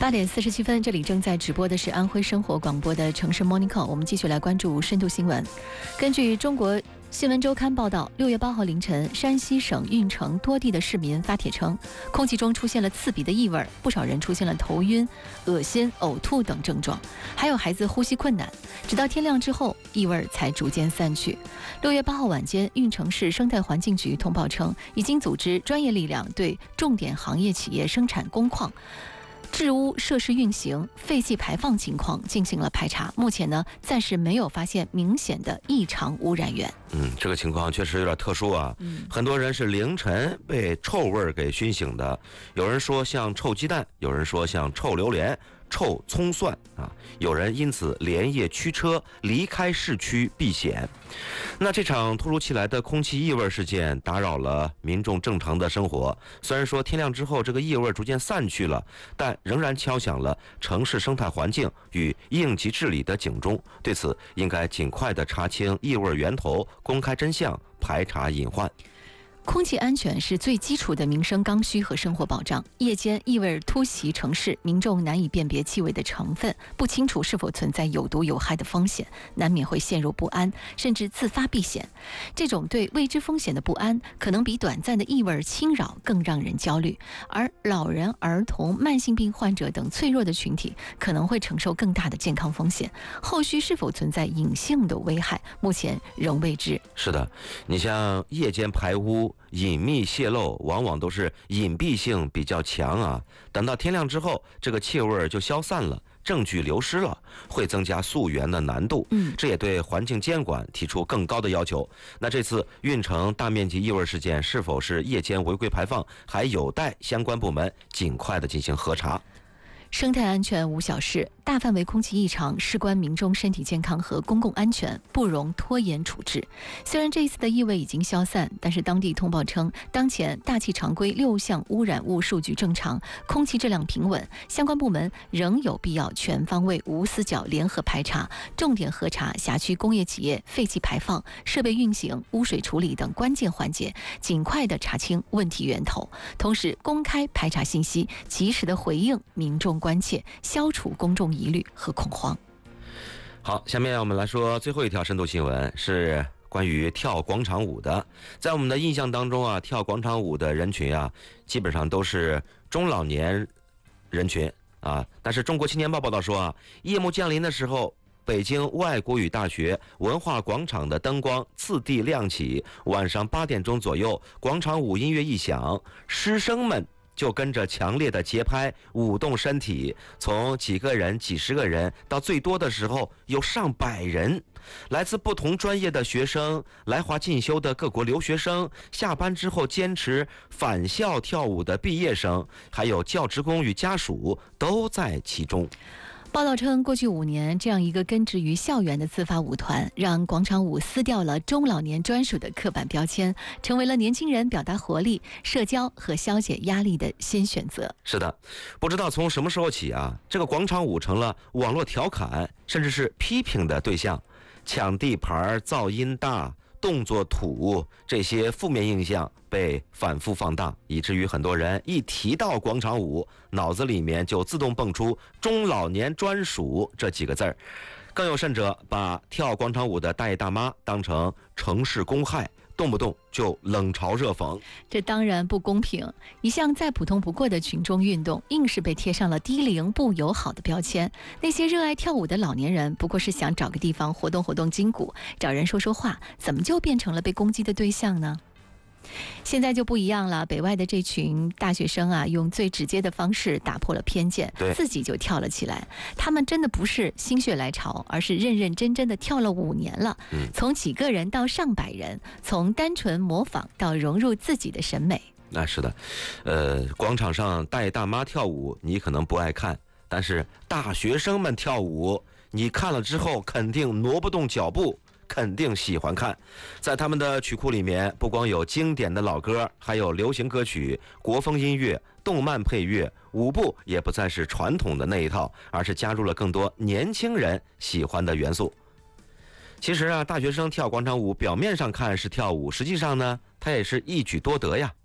8点47分，这里正在直播的是安徽生活广播的城市 Morning Call， 我们继续来关注深度新闻。根据中国新闻周刊报道，6月8号凌晨，山西省运城多地的市民发帖称，空气中出现了刺鼻的异味，不少人出现了头晕、恶心、呕吐等症状，还有孩子呼吸困难。直到天亮之后，异味才逐渐散去。6月8号晚间，运城市生态环境局通报称，已经组织专业力量对重点行业企业生产工矿、治污设施运行、废气排放情况进行了排查，目前呢，暂时没有发现明显的异常污染源。 这个情况确实有点特殊啊。很多人是凌晨被臭味给熏醒的，有人说像臭鸡蛋，有人说像臭榴莲、臭葱蒜啊，有人因此连夜驱车离开市区避险。那这场突如其来的空气异味事件打扰了民众正常的生活，虽然说天亮之后这个异味逐渐散去了，但仍然敲响了城市生态环境与应急治理的警钟。对此，应该尽快的查清异味源头，公开真相，排查隐患。 空气安全是最基础的民生刚需和生活保障。夜间异味突袭城市，民众难以辨别气味的成分，不清楚是否存在有毒有害的风险，难免会陷入不安，甚至自发避险。这种对未知风险的不安，可能比短暂的异味侵扰更让人焦虑。而老人、儿童、慢性病患者等脆弱的群体，可能会承受更大的健康风险。后续是否存在隐性的危害，目前仍未知。 是的，你像夜间排污、隐秘泄漏，往往都是隐蔽性比较强啊。等到天亮之后，这个气味就消散了，证据流失了，会增加溯源的难度。这也对环境监管提出更高的要求。那这次运城大面积异味事件是否是夜间违规排放，还有待相关部门尽快的进行核查。 生态安全无小事，大范围空气异常事关民众身体健康和公共安全，不容拖延处置。虽然这一次的异味已经消散，但是当地通报称，当前大气常规6项污染物数据正常，空气质量平稳，相关部门仍有必要全方位无死角联合排查，重点核查辖区工业企业废气排放、设备运行、污水处理等关键环节，尽快的查清问题源头，同时公开排查信息，及时的回应民众关切，消除公众疑虑和恐慌。 好，下面我们来说最后一条深度新闻，是关于跳广场舞的。在我们的印象当中啊，跳广场舞的人群啊，基本上都是中老年人群啊。但是中国青年报报道说啊，夜幕降临的时候，北京外国语大学文化广场的灯光次第亮起，晚上8点钟左右，广场舞音乐一响，师生们就跟着强烈的节拍舞动身体，从几个人、几十个人到最多的时候有上百人。来自不同专业的学生，来华进修的各国留学生，下班之后坚持返校跳舞的毕业生，还有教职工与家属都在其中。 报道称，过去5年，这样一个根植于校园的自发舞团，让广场舞撕掉了中老年专属的刻板标签，成为了年轻人表达活力、社交和消解压力的新选择。 是的，不知道从什么时候起啊，这个广场舞成了网络调侃甚至是批评的对象，抢地盘、噪音大、动作土，这些负面印象被反复放大，以至于很多人一提到广场舞，脑子里面就自动蹦出中老年专属这几个字儿。更有甚者，把跳广场舞的大爷大妈当成城市公害，动不动就冷嘲热讽。 这当然不公平，一项再普通不过的群众运动，硬是被贴上了低龄不友好的标签。那些热爱跳舞的老年人，不过是想找个地方活动活动筋骨，找人说说话，怎么就变成了被攻击的对象呢？现在就不一样了，北外的这群大学生啊，用最直接的方式打破了偏见，自己就跳了起来。他们真的不是心血来潮，而是认认真真的跳了5年了。从几个人到上百人，从单纯模仿到融入自己的审美。 那是的，广场上大爷大妈跳舞，你可能不爱看，但是大学生们跳舞，你看了之后肯定挪不动脚步，肯定喜欢看。在他们的曲库里面，不光有经典的老歌，还有流行歌曲、国风音乐、动漫配乐，舞步也不再是传统的那一套，而是加入了更多年轻人喜欢的元素。其实啊，大学生跳广场舞表面上看是跳舞，实际上呢，它也是一举多得呀。